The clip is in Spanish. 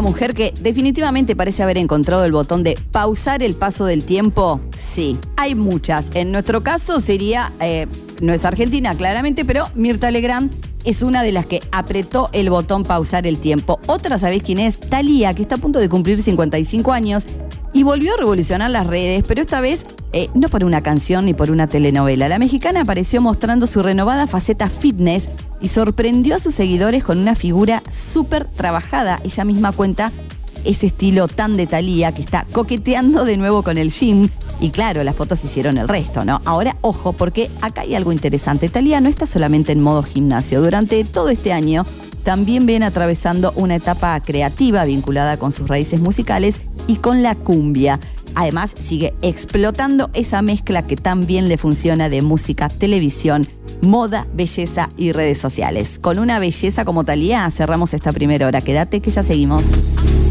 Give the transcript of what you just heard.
mujer que definitivamente parece haber encontrado el botón de pausar el paso del tiempo? Sí, hay muchas. En nuestro caso sería, no es Argentina claramente, pero Mirta Legrand es una de las que apretó el botón pausar el tiempo. Otra, ¿sabés quién es? Thalía, que está a punto de cumplir 55 años y volvió a revolucionar las redes, pero esta vez no por una canción ni por una telenovela. La mexicana apareció mostrando su renovada faceta fitness y sorprendió a sus seguidores con una figura súper trabajada. Ella misma cuenta ese estilo tan de Thalía que está coqueteando de nuevo con el gym. Y claro, las fotos hicieron el resto, ¿no? Ahora, ojo, porque acá hay algo interesante. Thalía no está solamente en modo gimnasio. Durante todo este año también viene atravesando una etapa creativa vinculada con sus raíces musicales y con la cumbia. Además, sigue explotando esa mezcla que tan bien le funciona de música, televisión, moda, belleza y redes sociales. Con una belleza como Thalía cerramos esta primera hora. Quédate que ya seguimos.